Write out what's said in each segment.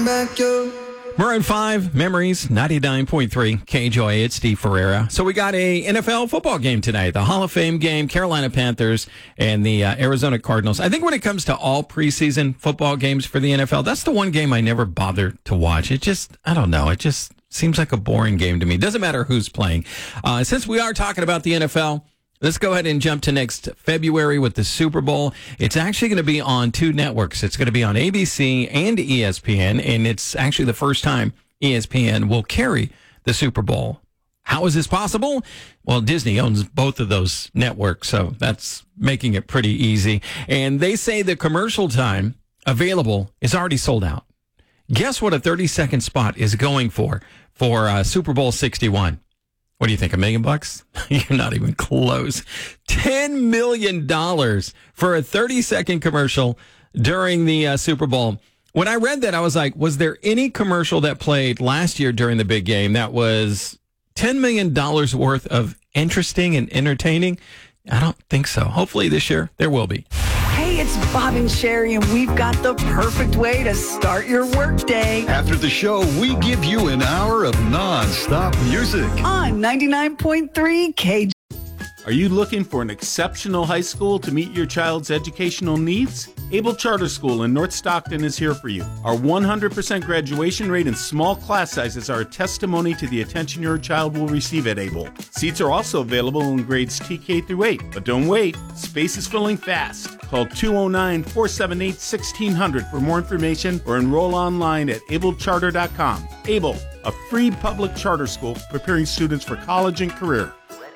Maroon 5, Memories, 99.3, KJOY, it's Steve Ferreira. So we got a NFL football game tonight, the Hall of Fame game, Carolina Panthers and the Arizona Cardinals. I think when it comes to all preseason football games for the NFL, that's the one game I never bother to watch. It just, I don't know, it just seems like a boring game to me. Doesn't matter who's playing. Since we are talking about the NFL, let's go ahead and jump to next February with the Super Bowl. It's actually going to be on two networks. It's going to be on ABC and ESPN, and it's actually the first time ESPN will carry the Super Bowl. How is this possible? Well, Disney owns both of those networks, so that's making it pretty easy. And they say the commercial time available is already sold out. Guess what a 30-second spot is going for Super Bowl 61? What do you think, $1 million? You're not even close. $10 million for a 30-second commercial during the Super Bowl. When I read that, I was like, was there any commercial that played last year during the big game that was $10 million worth of interesting and entertaining? I don't think so. Hopefully this year there will be. Hey, it's Bob and Sherry, and we've got the perfect way to start your workday. After the show, we give you an hour of non-stop music. On 99.3 KJ. Are you looking for an exceptional high school to meet your child's educational needs? Able Charter School in North Stockton is here for you. Our 100% graduation rate and small class sizes are a testimony to the attention your child will receive at Able. Seats are also available in grades TK through 8. But don't wait, space is filling fast. Call 209-478-1600 for more information or enroll online at ablecharter.com. Able, a free public charter school preparing students for college and career.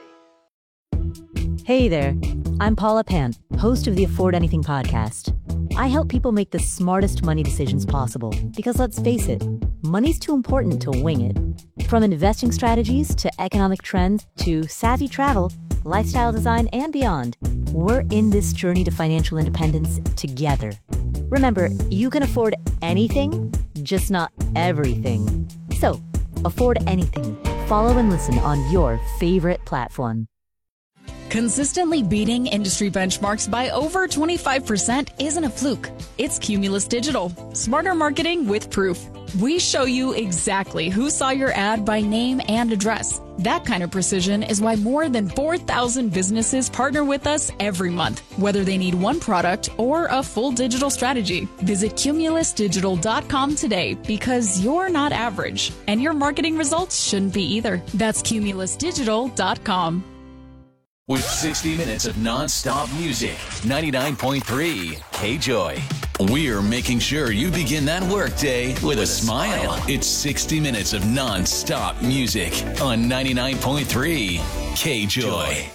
Hey there, I'm Paula Pan, host of the Afford Anything podcast. I help people make the smartest money decisions possible because let's face it, money's too important to wing it. From investing strategies to economic trends to savvy travel, lifestyle design, and beyond, we're in this journey to financial independence together. Remember, you can afford anything, just not everything. So, afford anything. Follow and listen on your favorite platform. Consistently beating industry benchmarks by over 25% isn't a fluke. It's Cumulus Digital. Smarter marketing with proof. We show you exactly who saw your ad by name and address. That kind of precision is why more than 4,000 businesses partner with us every month, whether they need one product or a full digital strategy. Visit cumulusdigital.com today because you're not average, and your marketing results shouldn't be either. That's cumulusdigital.com. With 60 minutes of non-stop music, 99.3 KJOY. We're making sure you begin that workday with a smile. It's 60 minutes of non-stop music on 99.3 KJOY.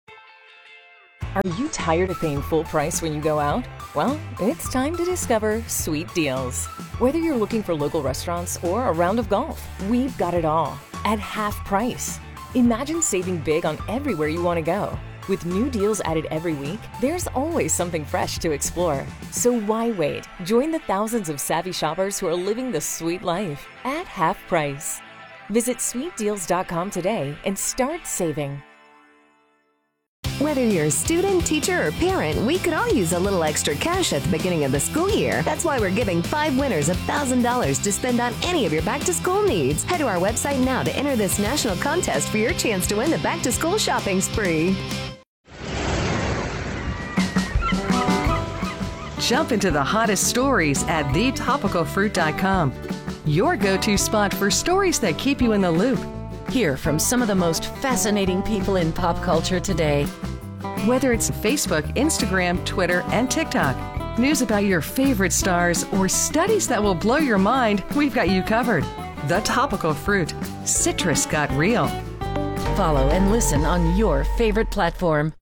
Are you tired of paying full price when you go out? Well, it's time to discover Sweet Deals. Whether you're looking for local restaurants or a round of golf, we've got it all at half price. Imagine saving big on everywhere you want to go. With new deals added every week, there's always something fresh to explore. So why wait? Join the thousands of savvy shoppers who are living the sweet life at half price. Visit sweetdeals.com today and start saving. Whether you're a student, teacher, or parent, we could all use a little extra cash at the beginning of the school year. That's why we're giving 5 winners $1,000 to spend on any of your back-to-school needs. Head to our website now to enter this national contest for your chance to win the back-to-school shopping spree. Jump into the hottest stories at thetopicalfruit.com. Your go-to spot for stories that keep you in the loop. Hear from some of the most fascinating people in pop culture today. Whether it's Facebook, Instagram, Twitter, and TikTok, news about your favorite stars, or studies that will blow your mind, we've got you covered. The Topical Fruit. Citrus got real. Follow and listen on your favorite platform.